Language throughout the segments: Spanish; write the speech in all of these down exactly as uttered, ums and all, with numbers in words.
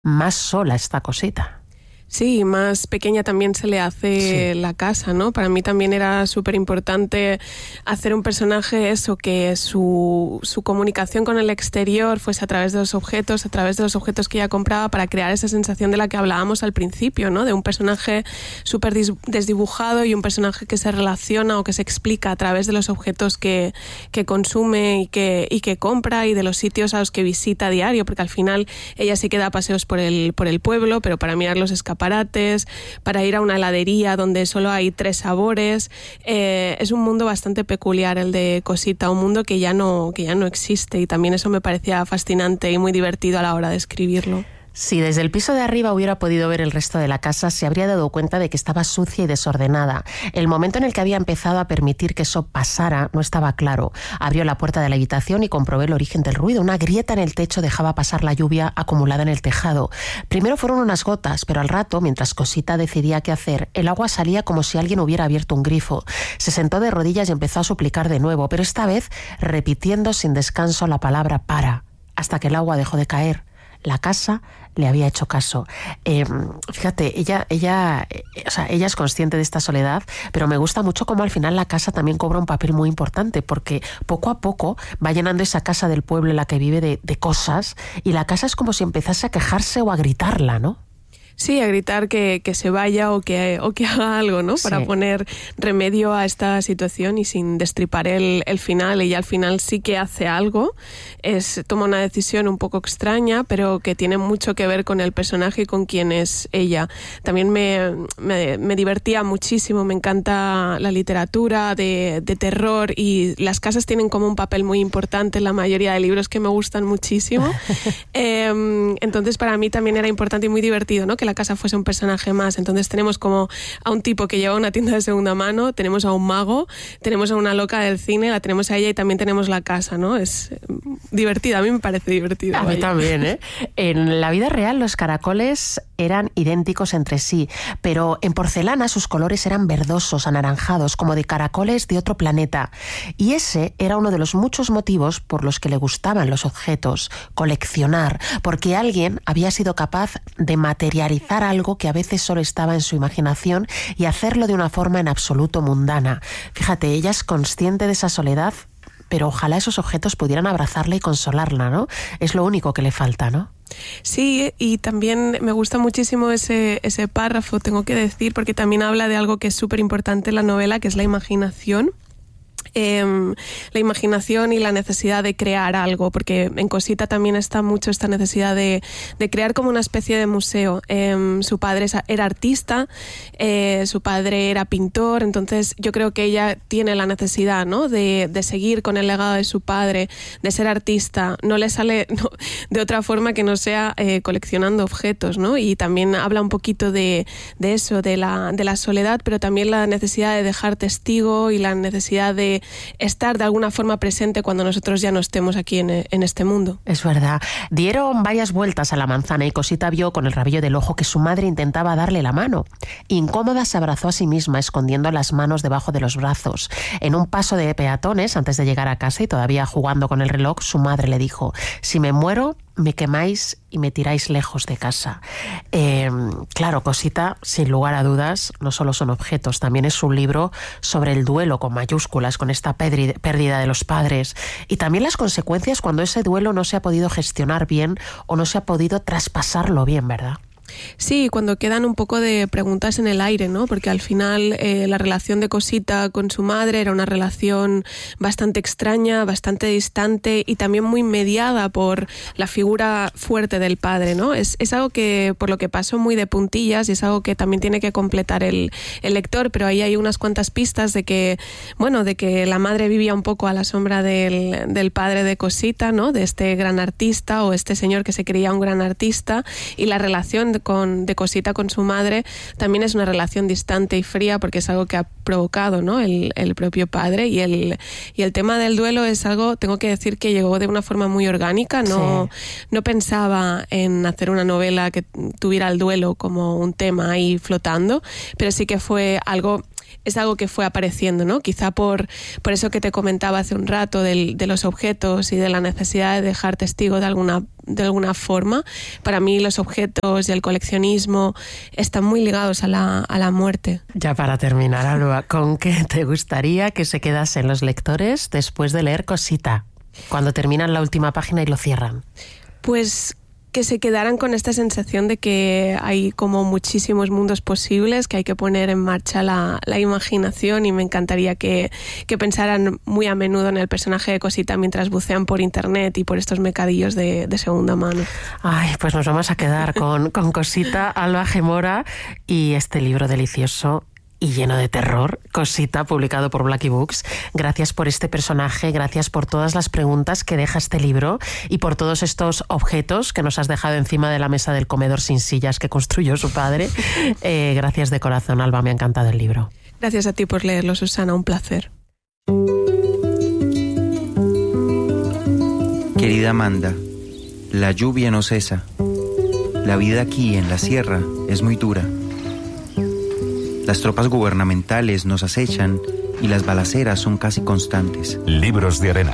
más sola está Cosita. Sí, más pequeña también se le hace sí. la casa, ¿no? Para mí también era súper importante hacer un personaje eso, que su, su comunicación con el exterior fuese a través de los objetos, a través de los objetos que ella compraba, para crear esa sensación de la que hablábamos al principio, ¿no? De un personaje súper desdibujado y un personaje que se relaciona o que se explica a través de los objetos que, que consume y que, y que compra, y de los sitios a los que visita a diario, porque al final ella sí que da paseos por el, por el pueblo, pero para mirar los escaparates, para ir a una heladería donde solo hay tres sabores. Eh, es un mundo bastante peculiar el de Cosita, un mundo que ya no, que ya no existe, y también eso me parecía fascinante y muy divertido a la hora de escribirlo. Si desde el piso de arriba hubiera podido ver el resto de la casa, se habría dado cuenta de que estaba sucia y desordenada. El momento en el que había empezado a permitir que eso pasara no estaba claro. Abrió la puerta de la habitación y comprobé el origen del ruido. Una grieta en el techo dejaba pasar la lluvia acumulada en el tejado. Primero fueron unas gotas, pero al rato, mientras Cosita decidía qué hacer, el agua salía como si alguien hubiera abierto un grifo. Se sentó de rodillas y empezó a suplicar de nuevo, pero esta vez repitiendo sin descanso la palabra para, hasta que el agua dejó de caer. La casa le había hecho caso. Eh, fíjate, ella, ella, eh, o sea, ella es consciente de esta soledad, pero me gusta mucho cómo al final la casa también cobra un papel muy importante, porque poco a poco va llenando esa casa del pueblo en la que vive de, de cosas, y la casa es como si empezase a quejarse o a gritarla, ¿no? Sí, a gritar que, que se vaya o que, o que haga algo, ¿no? Para sí. poner remedio a esta situación, y sin destripar el, el final. Ella al final sí que hace algo, es, toma una decisión un poco extraña, pero que tiene mucho que ver con el personaje y con quién es ella. También me, me, me divertía muchísimo, me encanta la literatura de, de terror, y las casas tienen como un papel muy importante en la mayoría de libros que me gustan muchísimo. eh, entonces para mí también era importante y muy divertido, ¿no? Que la casa fuese un personaje más. Entonces tenemos como a un tipo que lleva una tienda de segunda mano, tenemos a un mago, tenemos a una loca del cine, la tenemos a ella, y también tenemos la casa, ¿no? Es divertida, a mí me parece divertido. A mí también, ¿eh? En la vida real los caracoles eran idénticos entre sí, pero en porcelana sus colores eran verdosos, anaranjados, como de caracoles de otro planeta. Y ese era uno de los muchos motivos por los que le gustaban los objetos, coleccionar, porque alguien había sido capaz de materializar algo que a veces solo estaba en su imaginación y hacerlo de una forma en absoluto mundana. Fíjate, ella es consciente de esa soledad, pero ojalá esos objetos pudieran abrazarla y consolarla, ¿no? Es lo único que le falta, ¿no? Sí, y también me gusta muchísimo ese, ese párrafo, tengo que decir, porque también habla de algo que es súper importante en la novela, que es la imaginación. Eh, la imaginación y la necesidad de crear algo, porque en Cosita también está mucho esta necesidad de, de crear como una especie de museo. Eh, su padre era artista, eh, su padre era pintor, entonces yo creo que ella tiene la necesidad, ¿no? de, de seguir con el legado de su padre, de ser artista. No le sale no, de otra forma que no sea eh, coleccionando objetos, ¿no? Y también habla un poquito de, de eso, de la, de la soledad, pero también la necesidad de dejar testigo y la necesidad de estar de alguna forma presente cuando nosotros ya no estemos aquí en, en este mundo. Es verdad. Dieron varias vueltas a la manzana y Cosita vio con el rabillo del ojo que su madre intentaba darle la mano. Incómoda se abrazó a sí misma, escondiendo las manos debajo de los brazos. En un paso de peatones, antes de llegar a casa y todavía jugando con el reloj, su madre le dijo: si me muero, me quemáis y me tiráis lejos de casa. Eh, claro, Cosita, sin lugar a dudas, no solo son objetos, también es un libro sobre el duelo con mayúsculas, con esta pérdida de los padres, y también las consecuencias cuando ese duelo no se ha podido gestionar bien o no se ha podido traspasarlo bien, ¿verdad? Sí, cuando quedan un poco de preguntas en el aire, ¿no? Porque al final eh, la relación de Cosita con su madre era una relación bastante extraña, bastante distante y también muy mediada por la figura fuerte del padre, ¿no? Es, es algo que por lo que pasó muy de puntillas y es algo que también tiene que completar el, el lector, pero ahí hay unas cuantas pistas de que, bueno, de que la madre vivía un poco a la sombra del, del padre de Cosita, ¿no? De este gran artista o este señor que se creía un gran artista, y la relación de Con, de Cosita con su madre también es una relación distante y fría porque es algo que ha provocado, ¿no? el, el propio padre, y el, y el tema del duelo es algo, tengo que decir, que llegó de una forma muy orgánica. No, sí. no pensaba en hacer una novela que tuviera el duelo como un tema ahí flotando, pero sí que fue algo es algo que fue apareciendo, ¿no? Quizá por, por eso que te comentaba hace un rato del, de los objetos y de la necesidad de dejar testigo de alguna, de alguna forma. Para mí los objetos y el coleccionismo están muy ligados a la, a la muerte. Ya para terminar, Alba, ¿con qué te gustaría que se quedasen los lectores después de leer Cosita? Cuando terminan la última página y lo cierran. Pues que se quedaran con esta sensación de que hay como muchísimos mundos posibles, que hay que poner en marcha la, la imaginación, y me encantaría que, que pensaran muy a menudo en el personaje de Cosita mientras bucean por internet y por estos mercadillos de, de segunda mano. Ay, pues nos vamos a quedar con, con Cosita, Alba Gemora, y este libro delicioso y lleno de terror, Cosita, publicado por Blackie Books. Gracias por este personaje, gracias por todas las preguntas que deja este libro y por todos estos objetos que nos has dejado encima de la mesa del comedor sin sillas que construyó su padre. Eh, gracias de corazón, Alba, me ha encantado el libro. Gracias a ti por leerlo, Susana, un placer. Querida Amanda, la lluvia no cesa. La vida aquí en la sierra es muy dura. Las tropas gubernamentales nos acechan y las balaceras son casi constantes. Libros de arena.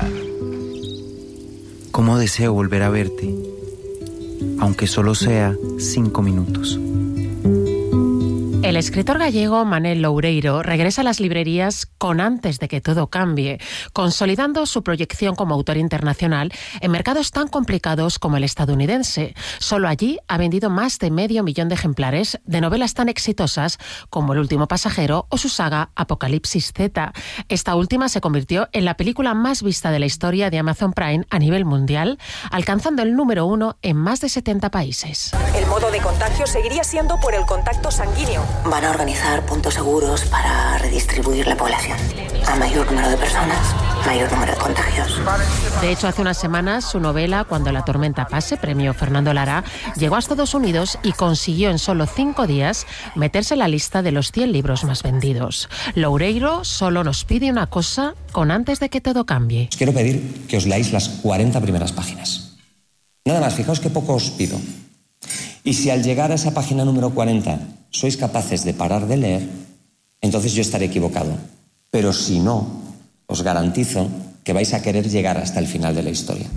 Cómo deseo volver a verte, aunque solo sea cinco minutos. El escritor gallego Manel Loureiro regresa a las librerías con Antes de que todo cambie, consolidando su proyección como autor internacional en mercados tan complicados como el estadounidense. Solo allí ha vendido más de medio millón de ejemplares de novelas tan exitosas como El último pasajero o su saga Apocalipsis Z. Esta última se convirtió en la película más vista de la historia de Amazon Prime a nivel mundial, alcanzando el número uno en más de setenta países. El modo de contagio seguiría siendo por el contacto sanguíneo. Van a organizar puntos seguros para redistribuir la población. A mayor número de personas, mayor número de contagios. De hecho, hace unas semanas su novela Cuando la tormenta pase, premio Fernando Lara, llegó a Estados Unidos y consiguió en solo cinco días meterse en la lista de los cien libros más vendidos. Loureiro solo nos pide una cosa con Antes de que todo cambie. Os quiero pedir que os leáis las cuarenta primeras páginas. Nada más, fijaos qué poco os pido. Y si al llegar a esa página número cuarenta sois capaces de parar de leer, entonces yo estaré equivocado. Pero si no, os garantizo que vais a querer llegar hasta el final de la historia.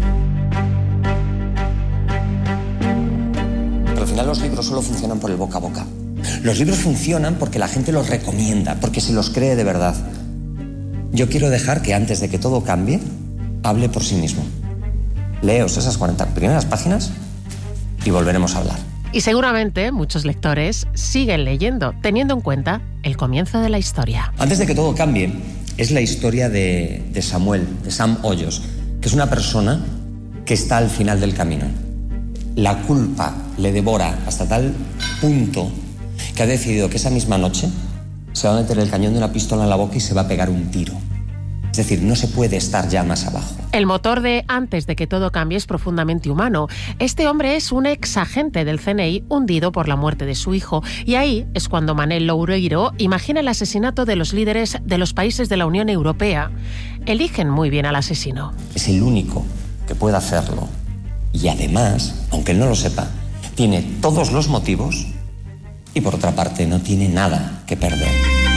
Pero al final los libros solo funcionan por el boca a boca. Los libros funcionan porque la gente los recomienda, porque se los cree de verdad. Yo quiero dejar que Antes de que todo cambie, hable por sí mismo. Leos esas cuarenta primeras páginas y volveremos a hablar. Y seguramente muchos lectores siguen leyendo, teniendo en cuenta el comienzo de la historia. Antes de que todo cambie, es la historia de, de Samuel, de Sam Hoyos, que es una persona que está al final del camino. La culpa le devora hasta tal punto que ha decidido que esa misma noche se va a meter el cañón de una pistola en la boca y se va a pegar un tiro. Es decir, no se puede estar ya más abajo. El motor de Antes de que todo cambie es profundamente humano. Este hombre es un ex agente del C N I hundido por la muerte de su hijo. Y ahí es cuando Manel Loureiro imagina el asesinato de los líderes de los países de la Unión Europea. Eligen muy bien al asesino. Es el único que puede hacerlo. Y además, aunque él no lo sepa, tiene todos los motivos y por otra parte no tiene nada que perder.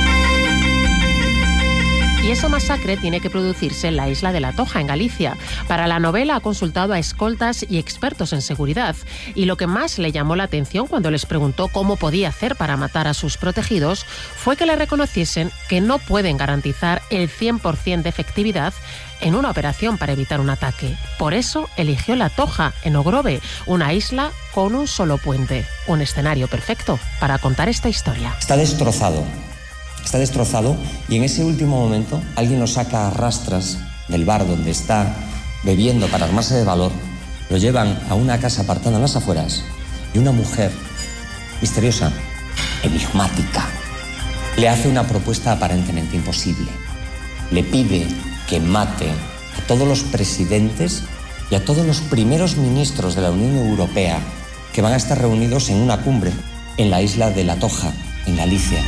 Y esa masacre tiene que producirse en la isla de La Toja, en Galicia. Para la novela ha consultado a escoltas y expertos en seguridad. Y lo que más le llamó la atención cuando les preguntó cómo podía hacer para matar a sus protegidos fue que le reconociesen que no pueden garantizar el cien por ciento de efectividad en una operación para evitar un ataque. Por eso eligió La Toja, en Ogrove, una isla con un solo puente. Un escenario perfecto para contar esta historia. Está destrozado. Está destrozado y en ese último momento alguien lo saca a rastras del bar donde está bebiendo para armarse de valor, lo llevan a una casa apartada en las afueras y una mujer misteriosa, enigmática, le hace una propuesta aparentemente imposible. Le pide que mate a todos los presidentes y a todos los primeros ministros de la Unión Europea que van a estar reunidos en una cumbre en la isla de La Toja, en Galicia.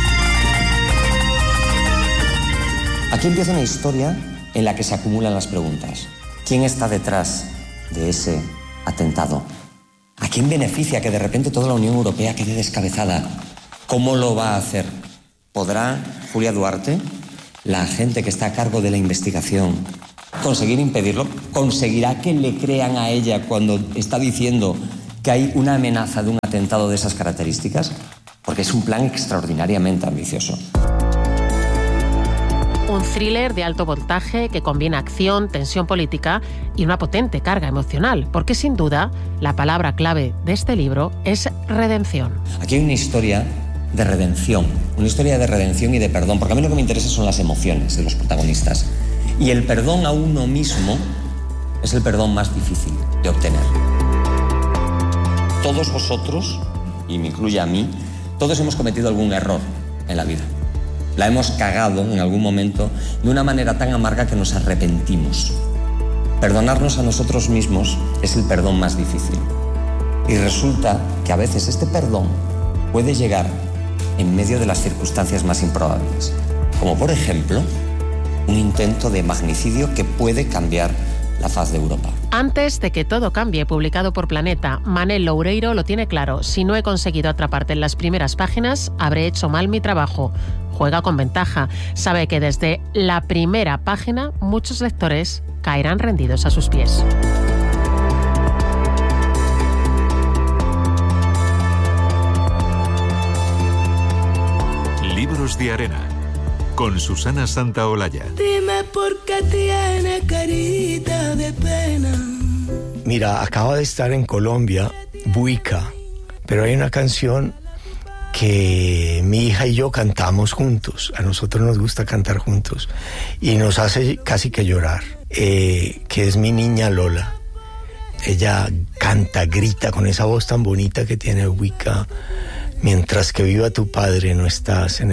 Aquí empieza una historia en la que se acumulan las preguntas. ¿Quién está detrás de ese atentado? ¿A quién beneficia que de repente toda la Unión Europea quede descabezada? ¿Cómo lo va a hacer? ¿Podrá Julia Duarte, la agente que está a cargo de la investigación, conseguir impedirlo? ¿Conseguirá que le crean a ella cuando está diciendo que hay una amenaza de un atentado de esas características? Porque es un plan extraordinariamente ambicioso. Un thriller de alto voltaje que combina acción, tensión política y una potente carga emocional, porque sin duda la palabra clave de este libro es redención. Aquí hay una historia de redención, una historia de redención y de perdón, porque a mí lo que me interesa son las emociones de los protagonistas. Y el perdón a uno mismo es el perdón más difícil de obtener. Todos vosotros, y me incluye a mí, todos hemos cometido algún error en la vida. La hemos cagado en algún momento de una manera tan amarga que nos arrepentimos. Perdonarnos a nosotros mismos es el perdón más difícil. Y resulta que a veces este perdón puede llegar en medio de las circunstancias más improbables. Como por ejemplo, un intento de magnicidio que puede cambiar la faz de Europa. Antes de que todo cambie, publicado por Planeta, Manel Loureiro lo tiene claro. Si no he conseguido atraparte en las primeras páginas, habré hecho mal mi trabajo. Juega con ventaja. Sabe que desde la primera página muchos lectores caerán rendidos a sus pies. Libros de Arena, con Susana Santaolalla. Dime por qué tiene carita de pena. Mira, acaba de estar en Colombia, Buica, pero hay una canción que mi hija y yo cantamos juntos. A nosotros nos gusta cantar juntos y nos hace casi que llorar, eh, que es Mi Niña Lola. Ella canta, grita con esa voz tan bonita que tiene Buica. Mientras que viva tu padre, no estás en el